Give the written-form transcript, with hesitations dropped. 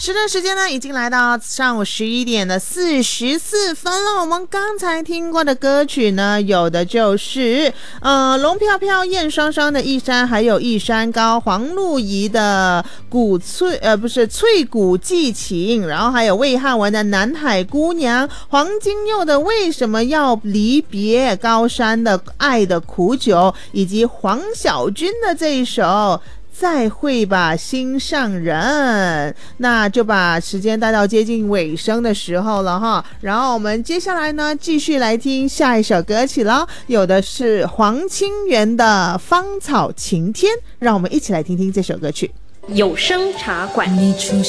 时间呢已经来到上午11:44了。我们刚才听过的歌曲呢，有的就是龙飘飘燕双双的一山，还有一山高，黄露怡的翠谷寄情，然后还有魏汉文的南海姑娘，黄金佑的为什么要离别，高山的爱的苦酒，以及黄小军的这一首再会吧心上人。那就把时间带到接近尾声的时候了哈，然后我们接下来呢继续来听下一首歌曲了，有的是黄清源的芳草晴天，让我们一起来听听这首歌曲。 有声茶馆。